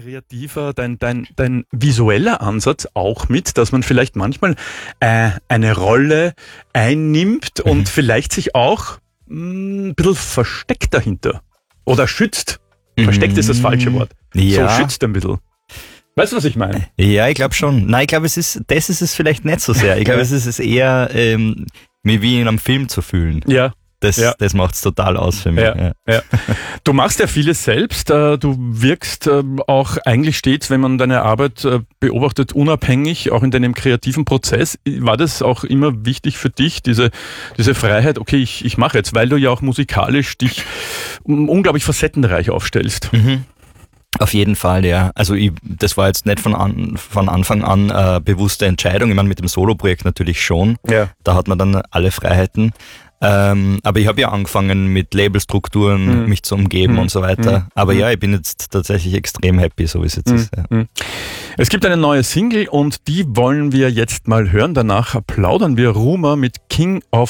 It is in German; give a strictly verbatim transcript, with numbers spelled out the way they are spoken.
kreativer, dein, dein, dein visueller Ansatz auch mit, dass man vielleicht manchmal äh, eine Rolle einnimmt und mhm. vielleicht sich auch mh, ein bisschen versteckt dahinter oder schützt. Mhm. Versteckt ist das falsche Wort. Ja. So schützt ein bisschen. Weißt du, was ich meine? Ja, ich glaube schon. Nein, ich glaube, es ist, das ist es vielleicht nicht so sehr. Ich glaube, es ist es eher, ähm, mir wie in einem Film zu fühlen. Ja. Das, ja. das macht's total aus für mich. Ja, ja. Ja. Du machst ja vieles selbst. Du wirkst auch eigentlich stets, wenn man deine Arbeit beobachtet, unabhängig, auch in deinem kreativen Prozess. War das auch immer wichtig für dich, diese, diese Freiheit, okay, ich, ich mache jetzt, weil du ja auch musikalisch dich unglaublich facettenreich aufstellst? Mhm. Auf jeden Fall, ja. Also ich, das war jetzt nicht von, an, von Anfang an äh, bewusste Entscheidung. Ich meine, mit dem Solo-Projekt natürlich schon. Ja. Da hat man dann alle Freiheiten. Ähm, aber ich habe ja angefangen mit Labelstrukturen, mhm. mich zu umgeben mhm. und so weiter. Mhm. Aber ja, ich bin jetzt tatsächlich extrem happy, so wie es jetzt mhm. ist. Ja. Es gibt eine neue Single und die wollen wir jetzt mal hören. Danach plaudern wir Rumour mit King of